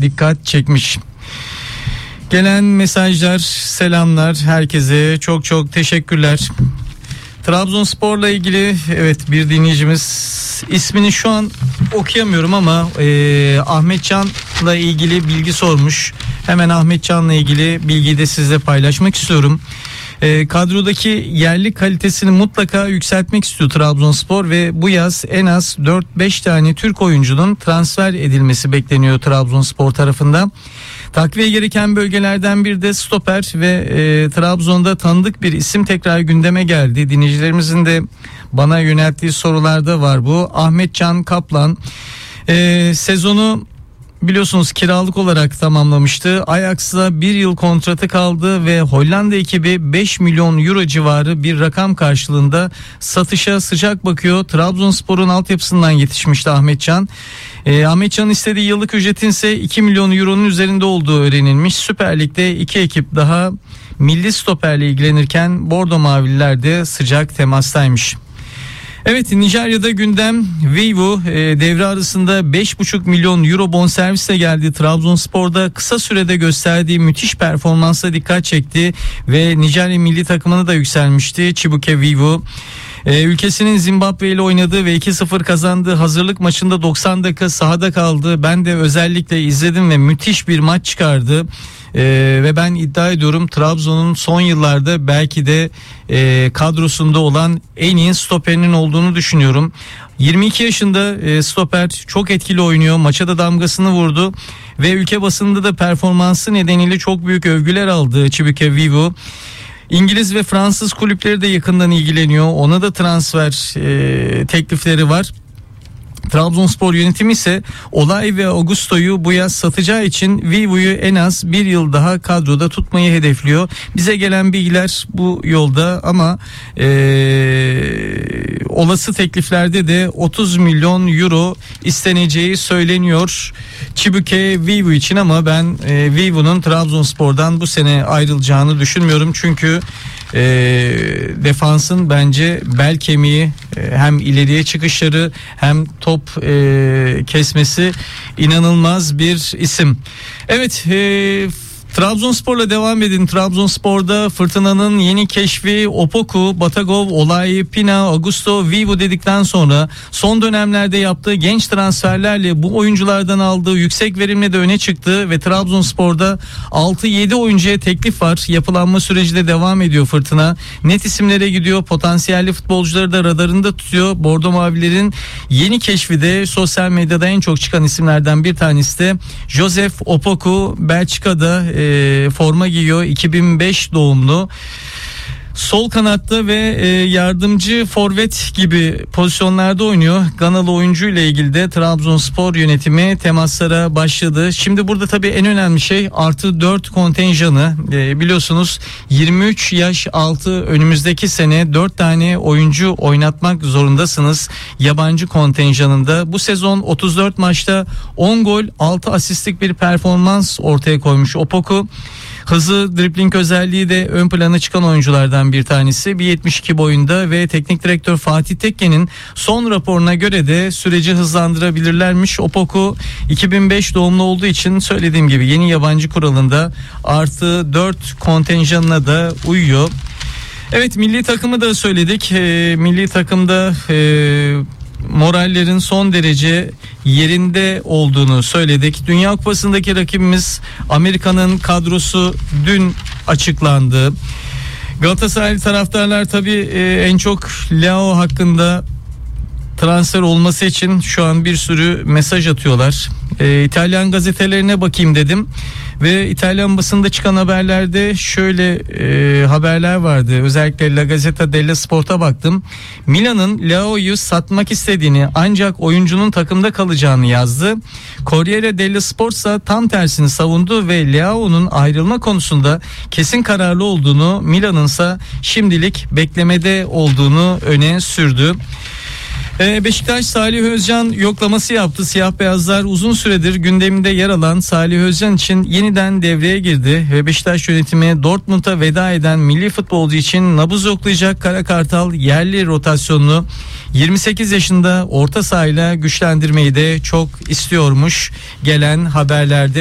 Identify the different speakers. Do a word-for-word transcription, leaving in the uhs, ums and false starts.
Speaker 1: dikkat çekmiş. Gelen mesajlar, selamlar herkese, çok çok teşekkürler. Trabzonspor'la ilgili evet bir dinleyicimiz, ismini şu an okuyamıyorum ama e, Ahmetcan'la ilgili bilgi sormuş. Hemen Ahmetcan'la ilgili bilgiyi de sizle paylaşmak istiyorum. E, kadrodaki yerli kalitesini mutlaka yükseltmek istiyor Trabzonspor ve bu yaz en az dört beş tane Türk oyuncunun transfer edilmesi bekleniyor Trabzonspor tarafından. Takviye gereken bölgelerden bir de stoper ve e, Trabzon'da tanıdık bir isim tekrar gündeme geldi. Dinleyicilerimizin de bana yönelttiği sorularda var bu. Ahmetcan Kaplan e, sezonu biliyorsunuz kiralık olarak tamamlamıştı. Ajax'la bir yıl kontratı kaldı ve Hollanda ekibi beş milyon euro civarı bir rakam karşılığında satışa sıcak bakıyor. Trabzonspor'un altyapısından yetişmişti Ahmetcan. E, Ahmetcan'ın istediği yıllık ücretin ise iki milyon euronun üzerinde olduğu öğrenilmiş. Süper Lig'de iki ekip daha milli stoperle ilgilenirken Bordo Mavililer de sıcak temastaymış. Evet, Nijerya'da gündem Vivo e, devre arasında beş buçuk milyon euro bonservisle geldi. Trabzonspor'da kısa sürede gösterdiği müthiş performansla dikkat çekti ve Nijerya milli takımına da yükselmişti Chibuike Vivo. Ee, ülkesinin Zimbabwe ile oynadığı ve iki sıfır kazandığı hazırlık maçında doksan dakika sahada kaldı. Ben de özellikle izledim ve müthiş bir maç çıkardı. Ee, ve ben iddia ediyorum Trabzon'un son yıllarda belki de e, kadrosunda olan en iyi stoperinin olduğunu düşünüyorum. yirmi iki yaşında e, stoper, çok etkili oynuyor, maça da damgasını vurdu ve ülke basınında da performansı nedeniyle çok büyük övgüler aldı Chibuike Vivo. İngiliz ve Fransız kulüpleri de yakından ilgileniyor. Ona da transfer e, teklifleri var. Trabzonspor yönetimi ise Olay ve Augusto'yu bu yaz satacağı için Vivo'yu en az bir yıl daha kadroda tutmayı hedefliyor. Bize gelen bilgiler bu yolda ama e, olası tekliflerde de otuz milyon euro isteneceği söyleniyor Chibuike Vivo için, ama ben e, Vivo'nun Trabzonspor'dan bu sene ayrılacağını düşünmüyorum. Çünkü e, defansın bence bel kemiği, e, hem ileriye çıkışları hem top e, kesmesi inanılmaz bir isim. Evet, e, Trabzonspor'la devam edin. Trabzonspor'da fırtınanın yeni keşfi Opoku, Batagov, Olay, Pina, Augusto, Vivo dedikten sonra son dönemlerde yaptığı genç transferlerle bu oyunculardan aldığı yüksek verimle de öne çıktı ve Trabzonspor'da altı yedi oyuncuya teklif var. Yapılanma süreci de devam ediyor fırtına. Net isimlere gidiyor. Potansiyelli futbolcuları da radarında tutuyor. Bordo Mavilerin yeni keşfi de sosyal medyada en çok çıkan isimlerden bir tanesi de Joseph Opoku. Belçika'da e, E, forma giyiyor, iki bin beş doğumlu. Sol kanatta ve e, yardımcı forvet gibi pozisyonlarda oynuyor. Ganalı oyuncu ile ilgili de Trabzonspor yönetimi temaslara başladı. Şimdi burada tabii en önemli şey artı dört kontenjanı. E, biliyorsunuz yirmi üç yaş altı önümüzdeki sene dört tane oyuncu oynatmak zorundasınız yabancı kontenjanında. Bu sezon otuz dört maçta on gol altı asistlik bir performans ortaya koymuş Opoku. Hızı, dribling özelliği de ön plana çıkan oyunculardan bir tanesi. bir yetmiş iki boyunda ve teknik direktör Fatih Tekke'nin son raporuna göre de süreci hızlandırabilirlermiş. Opoku iki bin beş doğumlu olduğu için söylediğim gibi yeni yabancı kuralında artı dört kontenjanına da uyuyor. Evet, milli takımı da söyledik. E, milli takımda e, morallerin son derece yerinde olduğunu söyledik. Dünya Kupası'ndaki rakibimiz Amerika'nın kadrosu dün açıklandı. Galatasaraylı taraftarlar tabii e, en çok Leao hakkında transfer olması için şu an bir sürü mesaj atıyorlar. E, İtalyan gazetelerine bakayım dedim ve İtalyan basında çıkan haberlerde şöyle e, haberler vardı. Özellikle La Gazzetta dello Sport'a baktım. Milan'ın Leao'yu satmak istediğini ancak oyuncunun takımda kalacağını yazdı. Corriere dello Sport ise tam tersini savundu ve Leao'nun ayrılma konusunda kesin kararlı olduğunu, Milan'ın ise şimdilik beklemede olduğunu öne sürdü. Beşiktaş Salih Özcan yoklaması yaptı. Siyah beyazlar uzun süredir gündeminde yer alan Salih Özcan için yeniden devreye girdi ve Beşiktaş yönetimi Dortmund'a veda eden milli futbolcu için nabız yoklayacak. Kara Kartal yerli rotasyonunu yirmi sekiz yaşında orta sahayla güçlendirmeyi de çok istiyormuş gelen haberlerde.